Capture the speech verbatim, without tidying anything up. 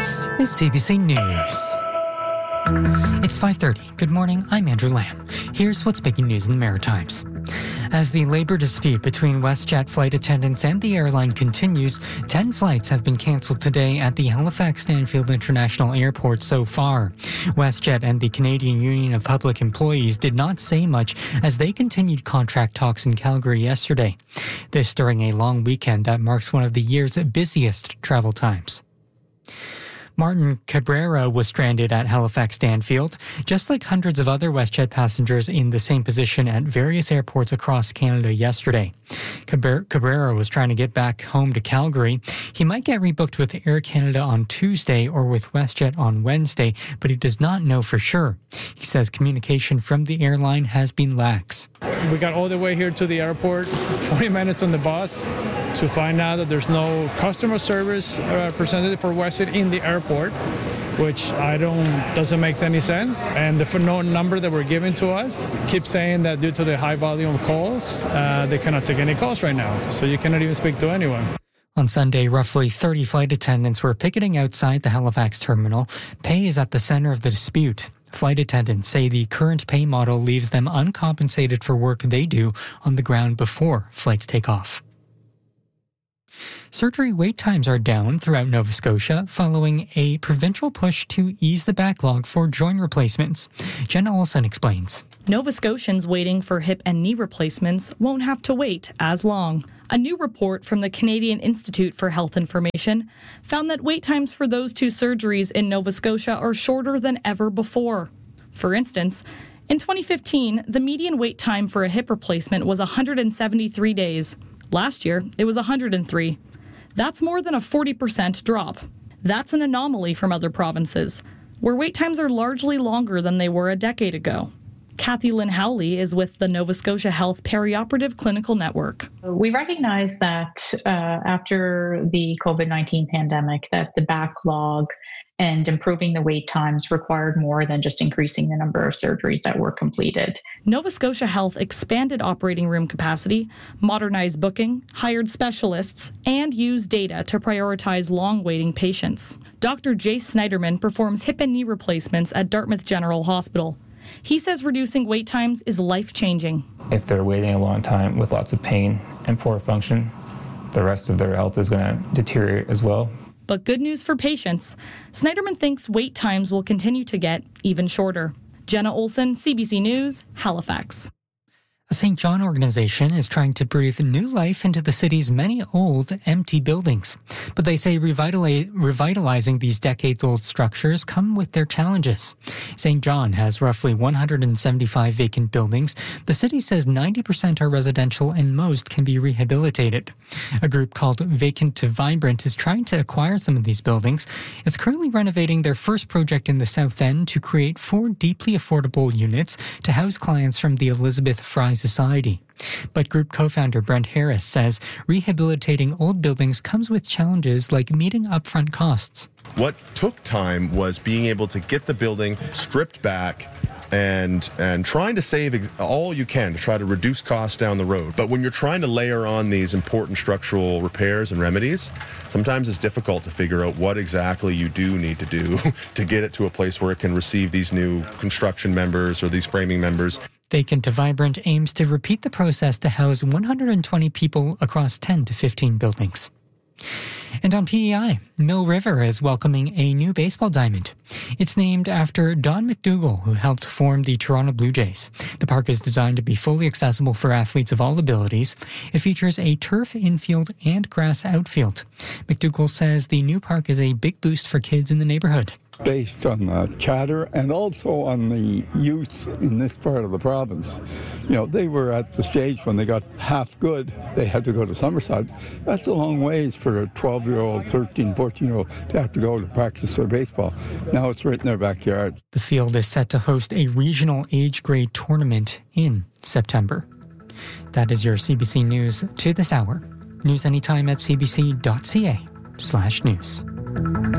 This is C B C News. It's five thirty. Good morning, I'm Andrew Lamb. Here's what's making news in the Maritimes. As the labour dispute between WestJet flight attendants and the airline continues, ten flights have been cancelled today at the Halifax Stanfield International Airport so far. WestJet and the Canadian Union of Public Employees did not say much as they continued contract talks in Calgary yesterday. This during a long weekend that marks one of the year's busiest travel times. Martin Cabrera was stranded at Halifax Stanfield, just like hundreds of other WestJet passengers in the same position at various airports across Canada yesterday. Cabrera was trying to get back home to Calgary. He might get rebooked with Air Canada on Tuesday or with WestJet on Wednesday, but he does not know for sure. He says communication from the airline has been lax. We got all the way here to the airport, forty minutes on the bus, to find out that there's no customer service representative for WestJet in the airport, which I don't doesn't make any sense. And the phone number that were given to us keeps saying that due to the high volume of calls, uh, they cannot take any calls right now. So you cannot even speak to anyone. On Sunday, roughly thirty flight attendants were picketing outside the Halifax terminal. Pay is at the center of the dispute. Flight attendants say the current pay model leaves them uncompensated for work they do on the ground before flights take off. Surgery wait times are down throughout Nova Scotia following a provincial push to ease the backlog for joint replacements. Jenna Olson explains. Nova Scotians waiting for hip and knee replacements won't have to wait as long. A new report from the Canadian Institute for Health Information found that wait times for those two surgeries in Nova Scotia are shorter than ever before. For instance, in twenty fifteen, the median wait time for a hip replacement was one hundred seventy-three days. Last year, it was one hundred three. That's more than a forty percent drop. That's an anomaly from other provinces, where wait times are largely longer than they were a decade ago. Kathy Lynn Howley is with the Nova Scotia Health Perioperative Clinical Network. We recognize that uh, after the COVID nineteen pandemic, that the backlog and improving the wait times required more than just increasing the number of surgeries that were completed. Nova Scotia Health expanded operating room capacity, modernized booking, hired specialists, and used data to prioritize long-waiting patients. Doctor Jace Snyderman performs hip and knee replacements at Dartmouth General Hospital. He says reducing wait times is life-changing. If they're waiting a long time with lots of pain and poor function, the rest of their health is going to deteriorate as well. But good news for patients. Snyderman thinks wait times will continue to get even shorter. Jenna Olson, C B C News, Halifax. A Saint John organization is trying to breathe new life into the city's many old, empty buildings. But they say revitali- revitalizing these decades-old structures come with their challenges. Saint John has roughly one hundred seventy-five vacant buildings. The city says ninety percent are residential and most can be rehabilitated. A group called Vacant to Vibrant is trying to acquire some of these buildings. It's currently renovating their first project in the South End to create four deeply affordable units to house clients from the Elizabeth Fry Society. But group co-founder Brent Harris says rehabilitating old buildings comes with challenges like meeting upfront costs. What took time was being able to get the building stripped back and and trying to save ex- all you can to try to reduce costs down the road. But when you're trying to layer on these important structural repairs and remedies, sometimes it's difficult to figure out what exactly you do need to do to get it to a place where it can receive these new construction members or these framing members. Vacant to Vibrant aims to repeat the process to house one hundred twenty people across ten to fifteen buildings. And on P E I, Mill River is welcoming a new baseball diamond. It's named after Don McDougall, who helped form the Toronto Blue Jays. The park is designed to be fully accessible for athletes of all abilities. It features a turf infield and grass outfield. McDougall says the new park is a big boost for kids in the neighborhood. Based on the chatter and also on the youth in this part of the province. You know, they were at the stage when they got half good, they had to go to Summerside. That's a long ways for a twelve-year-old, thirteen, fourteen-year-old to have to go to practice their baseball. Now it's right in their backyard. The field is set to host a regional age grade tournament in September. That is your C B C News to this hour. News anytime at cbc.ca slash news.